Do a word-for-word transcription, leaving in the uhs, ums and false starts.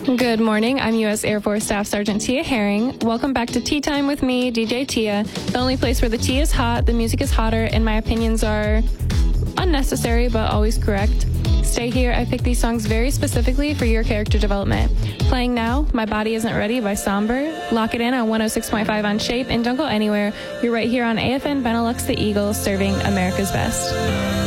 Good morning. I'm U S Air Force Staff Sergeant Tia Herring. Welcome back to Tea Time with me, D J Tia, the only place where the tea is hot, the music is hotter, and my opinions are unnecessary but always correct. Stay here. I picked these songs very specifically for your character development. Playing now, My Body Isn't Ready by Somber. Lock it in on one oh six point five on Shape, and don't go anywhere. You're right here on A F N Benelux The Eagle, serving America's best.